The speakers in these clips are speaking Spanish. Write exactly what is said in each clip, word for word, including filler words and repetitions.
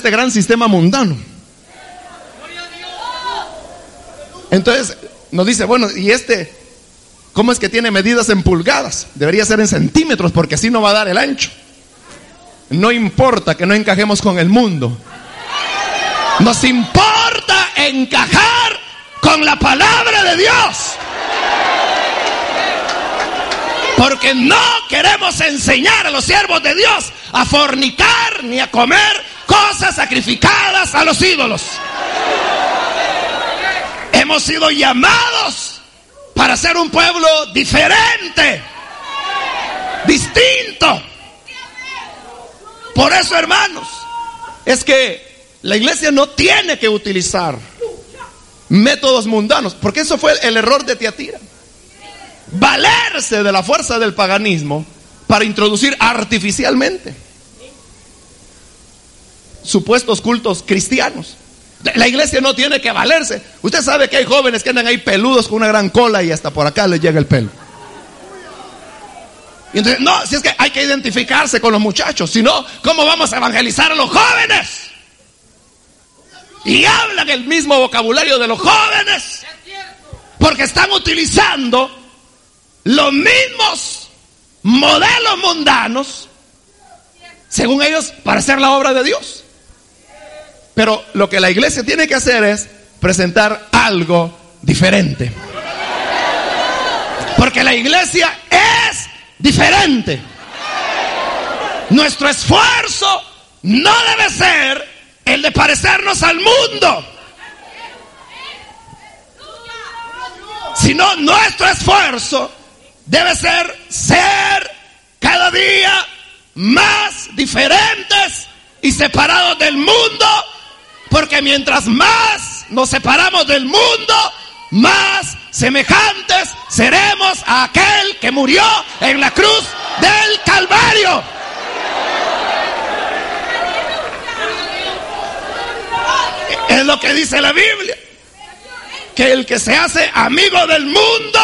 este gran sistema mundano. Entonces nos dice, bueno, ¿y este cómo es que tiene medidas en pulgadas? Debería ser en centímetros, porque así no va a dar el ancho. No importa que no encajemos con el mundo. Nos importa encajar con la palabra de Dios. Porque no queremos enseñar a los siervos de Dios a fornicar ni a comer cosas sacrificadas a los ídolos. Hemos sido llamados para ser un pueblo diferente, distinto. Por eso, hermanos, es que la iglesia no tiene que utilizar métodos mundanos, porque eso fue el error de Tiatira. Valerse de la fuerza del paganismo para introducir artificialmente supuestos cultos cristianos. La iglesia no tiene que valerse. Usted sabe que hay jóvenes que andan ahí peludos con una gran cola y hasta por acá les llega el pelo. Y entonces, no, si es que hay que identificarse con los muchachos, si no, ¿cómo vamos a evangelizar a los jóvenes? Y hablan el mismo vocabulario de los jóvenes, porque están utilizando los mismos modelos mundanos, según ellos, para hacer la obra de Dios. Pero lo que la iglesia tiene que hacer es presentar algo diferente. Porque la iglesia es diferente. Nuestro esfuerzo no debe ser el de parecernos al mundo, sino nuestro esfuerzo debe ser ser cada día más diferentes y separados del mundo, porque mientras más nos separamos del mundo, más semejantes seremos a aquel que murió en la cruz del Calvario. Es lo que dice la Biblia, que el que se hace amigo del mundo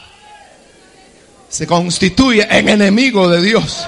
se constituye en enemigo de Dios.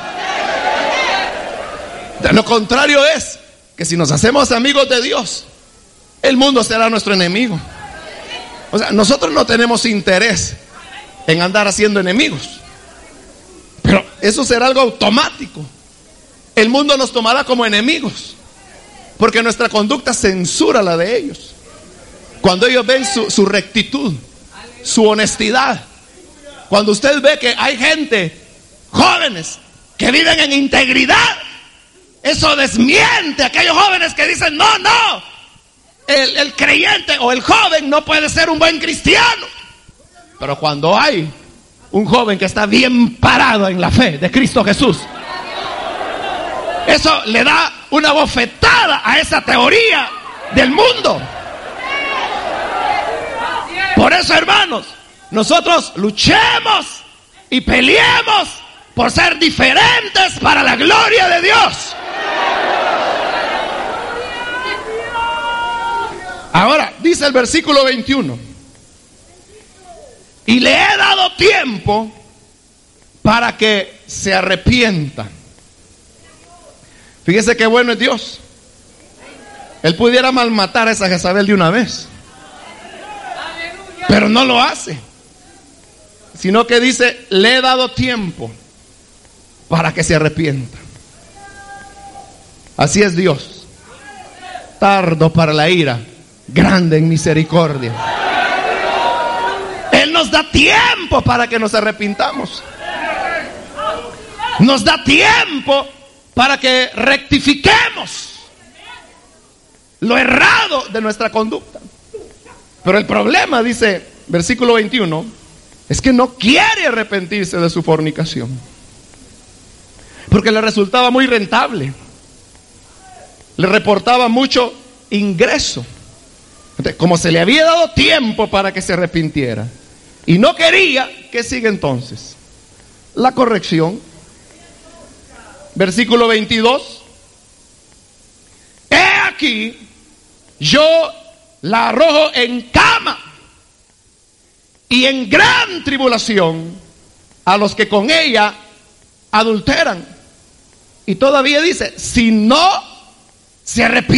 De lo contrario es que si nos hacemos amigos de Dios, el mundo será nuestro enemigo. O sea, nosotros no tenemos interés en andar haciendo enemigos, pero eso será algo automático. El mundo nos tomará como enemigos, porque nuestra conducta censura la de ellos. Cuando ellos ven su, su rectitud, su honestidad, cuando usted ve que hay gente, jóvenes, que viven en integridad, eso desmiente a aquellos jóvenes que dicen, no, no, el, el creyente o el joven no puede ser un buen cristiano. Pero cuando hay un joven que está bien parado en la fe de Cristo Jesús, eso le da una bofetada a esa teoría del mundo. Por eso, hermanos, nosotros luchemos y peleemos por ser diferentes para la gloria de Dios. Ahora, dice el versículo veintiuno: y le he dado tiempo para que se arrepienta. Fíjese qué bueno es Dios. Él pudiera malmatar a esa Jezabel de una vez, pero no lo hace, sino que dice, le he dado tiempo para que se arrepienta. Así es Dios, tardo para la ira, grande en misericordia. Él nos da tiempo para que nos arrepintamos. Nos da tiempo para que rectifiquemos lo errado de nuestra conducta. Pero el problema, dice versículo veintiuno, es que no quiere arrepentirse de su fornicación, porque le resultaba muy rentable, le reportaba mucho ingreso. Entonces, como se le había dado tiempo para que se arrepintiera y no quería, ¿qué sigue entonces? La corrección. Versículo veintidós: he aquí, yo la arrojo en cama y en gran tribulación a los que con ella adulteran. Y todavía dice, si no se arrepienten.